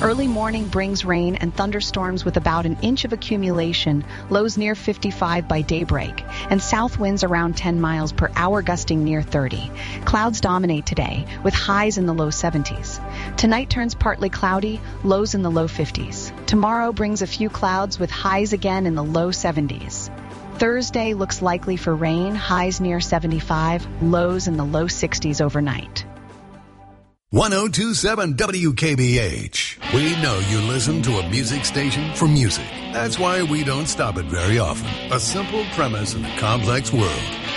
Early morning brings rain and thunderstorms with about an inch of accumulation, lows near 55 by daybreak, and south winds around 10 miles per hour gusting near 30. Clouds dominate today, with highs in the low 70s. Tonight turns partly cloudy, lows in the low 50s. Tomorrow brings a few clouds with highs again in the low 70s. Thursday looks likely for rain, highs near 75, lows in the low 60s overnight. 1027 WKBH. We know you listen to a music station for music. That's why we don't stop it very often. A simple premise in a complex world.